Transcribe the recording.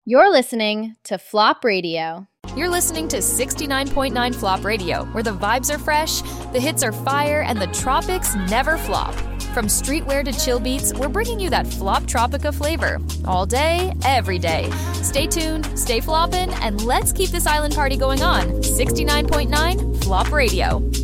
You're listening to Flop Radio. You're listening to 69.9 Flop Radio, where the vibes are fresh, the hits are fire, and the tropics never flop. From streetwear to chill beats, we're bringing you that Flop Tropica flavor. All day, every day. Stay tuned, stay floppin', and let's keep this island party going on. 69.9 Flop Radio.